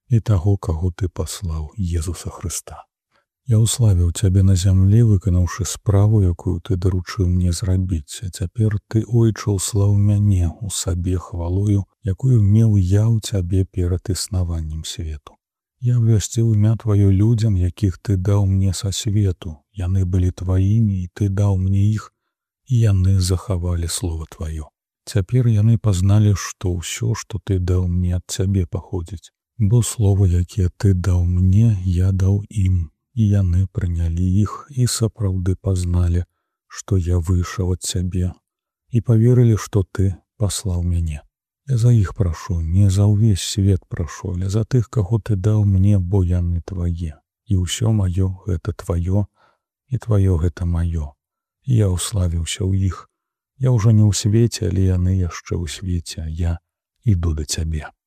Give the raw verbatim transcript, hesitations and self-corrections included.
і таго, каго ты паслаў, Езуса Хрыста. Я ўславіў цябе на зямлі, выканаўшы справу, якую ты даручыў мне зрабіць, а цяпер ты, Ойче, услаў мяне ў сабе хвалою, якую меў я ў цябе перад існаваннем свету. Я абвясціў імя тваё людзям, якіх ты даў мне са свету. Яны былі тваімі, і ты даў мне іх, і яны захавалі слова тваё. Цяпер яны пазналі, што ўсё, што ты даў мне ад цябе паходзіць. Бо слова, якія ты даў мне, я даў ім, і яны прынялі іх і сапраўды пазналі, што я выйшаў ад цябе, і паверылі, што ты паслаў мяне. Я за іх прашу, не за ўвесь свет прашу, але за тых, каго ты даў мне, бо яны твае. І ўсё маё гэта тваё, і тваё гэта маё. І я ўславіўся ў іх. Я ўжо не ў свеце, але яны яшчэ ў свеце, а я іду да цябе.